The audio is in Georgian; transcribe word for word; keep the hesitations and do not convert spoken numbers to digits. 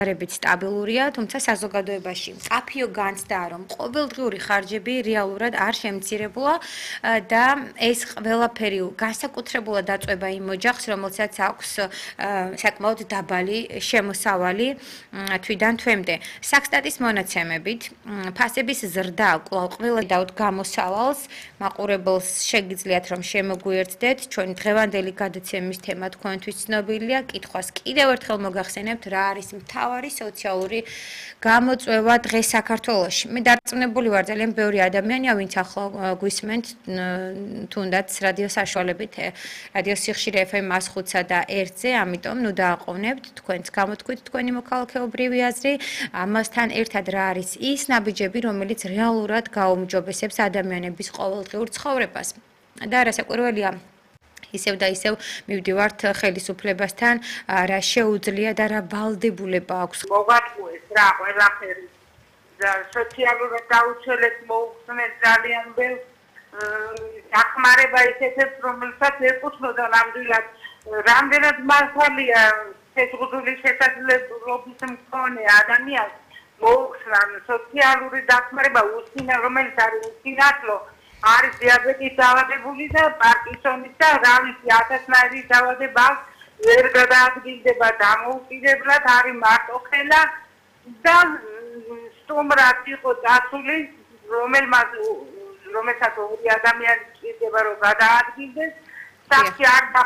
რებით სტაბილურია, თუმცა საზოგადოებაში მკაფიო განცდა, რომ ყოველდღიური ხარჯები რეალურად არ შემცირებულა და ეს ყველაფერი განსაკუთრებულად დაწვება იმ ოჯახს, რომელსაც აქვს საკმაოდ დაბალი შემოსავალი თვიდან თვემდე. საქსტატის მონაცემებით, ფასების ზრდა კვლავ ყველა დავთ გამოსავალს, მაყურებელს შეგიძლიათ რომ შემოგვიერთდეთ, ჩვენი დღევანდელი გადაცემის თემა თქვენთვის ცნობილია, კითხვას კიდევ ერთხელ მოგახსენებთ, რა არის მთავარი სოციალური გამოწვევა დღეს საქართველოში. მე დარწმუნებული ვარ, ძალიან ბევრი ადამიანია, ვინც ახლა გვისმენთ თუნდაც რადიო საშუალებით, რადიო სიხშირე ეფ ემ one oh five და ერთზე, ამიტომ ნუ დააყოვნებთ თქვენც გამოთქვით თქვენი მოქალაქეობრივი აზრი, ამასთან ერთად რა არის ის ნაბიჯები, რომელიც რეალურად გაუმჯობესებს ადამიანების ყოველდღიურ ცხოვრებას. და რასაკვირველია, ისევ და ისევ მივდივართ ხელისუფლებასთან, რა შეუძლია და რა ვალდებულება აქვს. მოვატყუეს რა ყველაფერი. სოციალურად დაუცველად მოუხსნეს ძალიან ბევრ დახმარება ისეთებს, რომელსაც ეკუთვნოდა ნამდვილად. რამდენად მართალია შეზღუდული შესაძლებლობის მქონე ადამიანს მოუხსნან სოციალური დახმარება უსინა, რომელიც არის უსინათლო, არის დიაბეტის დაავადებული და პარკინსონის და რა ვიცი ათასნაირი დაავადება ვერ გადაადგილდება დამოუკიდებლად, არის მარტოხელა და სტუმრად იყო დაცული, რომელმაც რომელსაც ორი ადამიანი ჭირდება რომ გადაადგილდეს, სახში არ